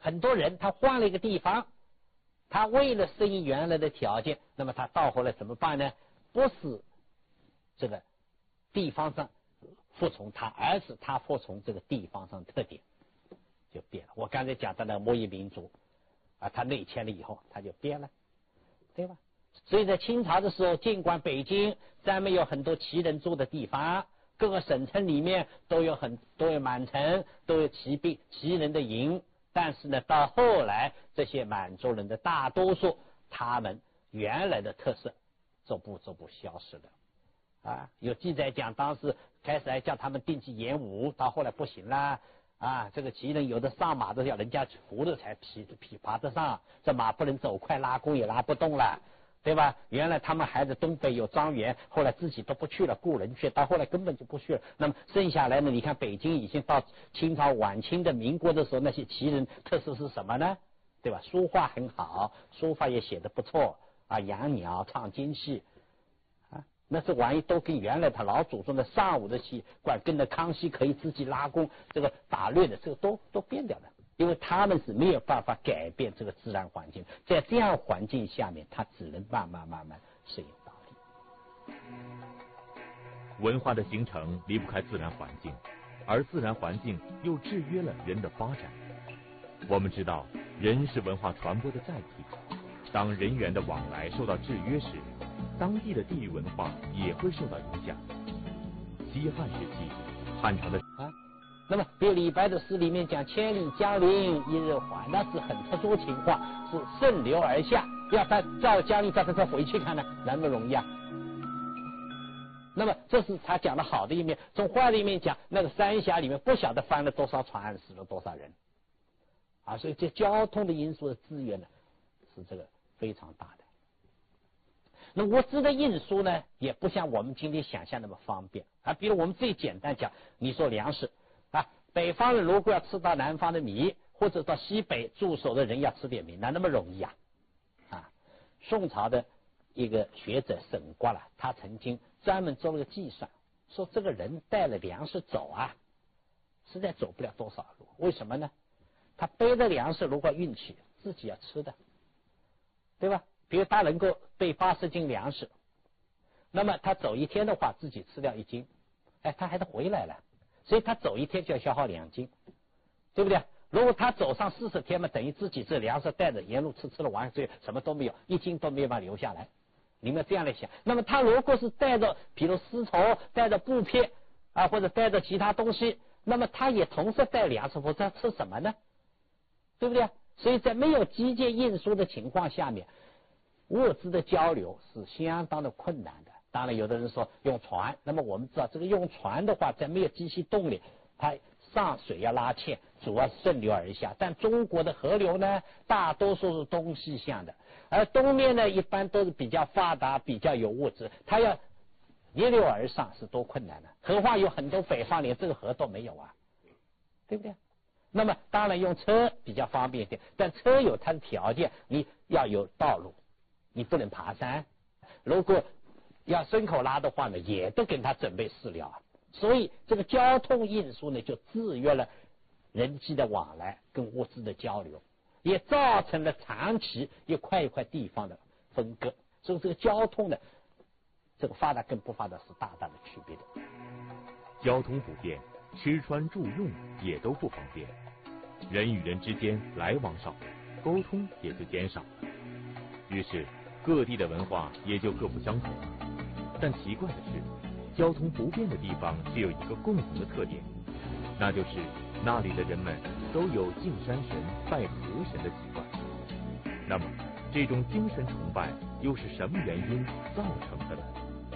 很多人他换了一个地方，他为了适应原来的条件，那么他到后来怎么办呢？不是这个地方上服从他，而是他服从这个地方上特点，就变了。我刚才讲的那个摩耶民族啊，他内迁了以后，他就变了，对吧？所以在清朝的时候，尽管北京咱们有很多旗人住的地方，各个省城里面都有满城，都有旗人的营，但是呢，到后来这些满洲人的大多数，他们原来的特色逐步消失了。啊，有记载讲，当时开始还叫他们定期演武，到后来不行啦。啊，这个旗人有的上马都要人家扶着才爬得上，这马不能走快，拉弓也拉不动了，对吧？原来他们还在东北有庄园，后来自己都不去了，雇人去，到后来根本就不去了。那么剩下来呢？你看北京已经到清朝晚清的民国的时候，那些旗人特色是什么呢？对吧？书画很好，书法也写得不错啊，养鸟、唱京戏。那这玩意都跟原来他老祖宗的上午的习惯，跟着康熙可以自己拉弓，这个打猎的，这个都变掉了，因为他们是没有办法改变这个自然环境，在这样环境下面，他只能慢慢适应当地。 文化的形成离不开自然环境，而自然环境又制约了人的发展。我们知道，人是文化传播的载体，当人员的往来受到制约时，当地的地域文化也会受到影响。西汉时期，汉朝的那么比如李白的诗里面讲千里江陵一日还，那是很特殊情况，是顺流而下，要他照江陵，叫他再回去看呢，难不容易啊。那么这是他讲的好的一面，从坏的一面讲，那个三峡里面不晓得翻了多少船，死了多少人啊，所以这交通的因素的资源呢，是这个非常大的。那物资的运输呢，也不像我们今天想象那么方便啊。比如我们最简单讲，你说粮食啊，北方人如果要吃到南方的米，或者到西北驻守的人要吃点米，那么容易啊？啊，宋朝的一个学者沈括了，他曾经专门做了个计算，说这个人带了粮食走啊，实在走不了多少路。为什么呢？他背着粮食如果运去，自己要吃的，对吧？比如他能够背80斤粮食，那么他走一天的话，自己吃掉1斤，哎，他还得回来了，所以他走一天就要消耗2斤，对不对？如果他走上40天嘛，等于自己这粮食带着沿路吃了完，所以什么都没有，1斤都没有办法留下来。你们这样来想，那么他如果是带着，比如丝绸，带着布片啊，或者带着其他东西，那么他也同时带粮食，否则他吃什么呢？对不对？所以在没有机械运输的情况下面，物资的交流是相当的困难的。当然有的人说用船，那么我们知道这个用船的话，在没有机器动力，它上水要拉纤，主要顺流而下。但中国的河流呢，大多数是东西向的，而东面呢一般都是比较发达，比较有物质，它要逆流而上是多困难的。何况有很多北方连这个河都没有啊，对不对？那么当然用车比较方便一点，但车有它的条件，你要有道路，你不能爬山。如果要牲口拉的话呢，也都给他准备饲料啊。所以这个交通运输呢，就制约了人际的往来跟物资的交流，也造成了长期一块一块地方的分割。所以这个交通的这个发达跟不发达是大大的区别的。 交通不便，吃穿住用也都不方便，人与人之间来往少了，沟通也就减少了，于是各地的文化也就各不相同。但奇怪的是，交通不便的地方只有一个共同的特点，那就是那里的人们都有敬山神拜河神的习惯。那么这种精神崇拜又是什么原因造成的呢？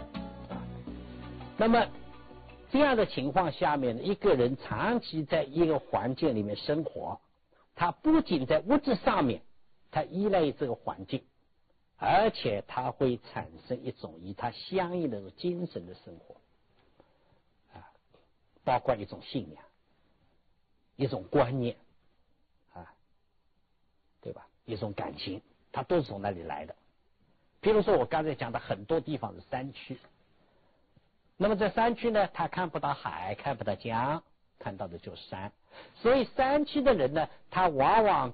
那么这样的情况下面，一个人长期在一个环境里面生活，他不仅在物质上面他依赖于这个环境，而且他会产生一种与他相应的精神的生活啊，包括一种信仰，一种观念啊，对吧？一种感情，它都是从那里来的。比如说我刚才讲的很多地方是山区，那么在山区呢，他看不到海，看不到江，看到的就是山，所以山区的人呢，他往往